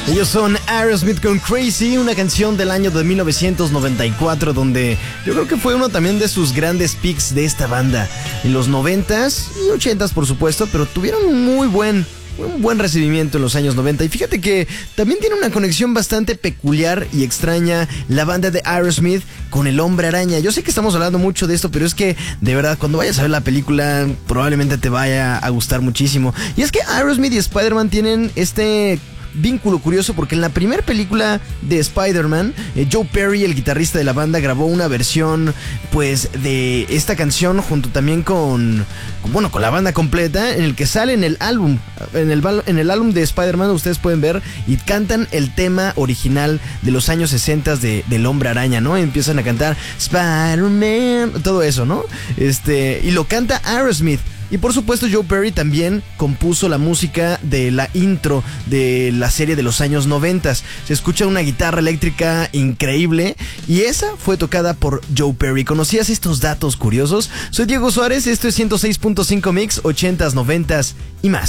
Ellos son Aerosmith con Crazy, una canción del año de 1994, donde yo creo que fue uno también de sus grandes peaks de esta banda. En los 90s y 80s, por supuesto, pero tuvieron un buen recibimiento en los años 90. Y fíjate que también tiene una conexión bastante peculiar y extraña la banda de Aerosmith con el Hombre Araña. Yo sé que estamos hablando mucho de esto, pero es que de verdad cuando vayas a ver la película probablemente te vaya a gustar muchísimo. Y es que Aerosmith y Spider-Man tienen este vínculo curioso, porque en la primera película de Spider-Man, Joe Perry, el guitarrista de la banda, grabó una versión pues de esta canción junto también con la banda completa, en el que sale en el álbum. En el álbum de Spider-Man ustedes pueden ver y cantan el tema original de los años 60 del Hombre Araña, ¿no? Empiezan a cantar Spider-Man, todo eso, ¿no? Y lo canta Aerosmith. Y por supuesto Joe Perry también compuso la música de la intro de la serie de los años 90. Se escucha una guitarra eléctrica increíble y esa fue tocada por Joe Perry. ¿Conocías estos datos curiosos? Soy Diego Suárez, esto es 106.5 Mix, 80s, 90s y más.